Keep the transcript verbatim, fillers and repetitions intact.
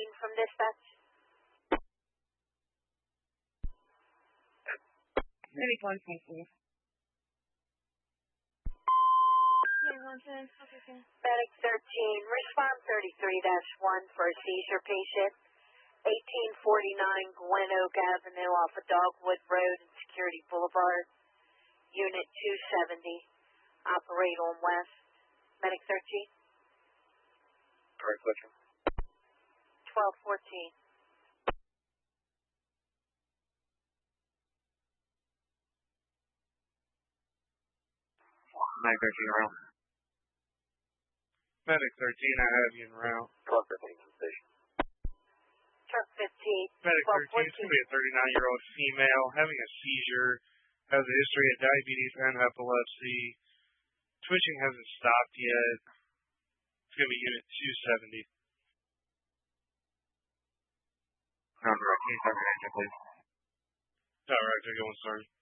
speaking from dispatch. Medic one twenty-four. Medic thirteen, respond thirty-three dash one for a seizure patient. eighteen forty-nine Glen Oak Avenue off of Dogwood Road and Security Boulevard. Unit two seventy. Operate on West. Medic thirteen. Correct, question. twelve fourteen. Medic thirteen around. Medic thirteen, I have you en route. twelve fifteen station. Truck fifteen. Medic thirteen, it's going to be a thirty-nine-year-old female having a seizure, has a history of diabetes and epilepsy. Twitching hasn't stopped yet. It's going to be unit two seventy. Ground direct, can you start your engine, please? Alright, they're going, sorry.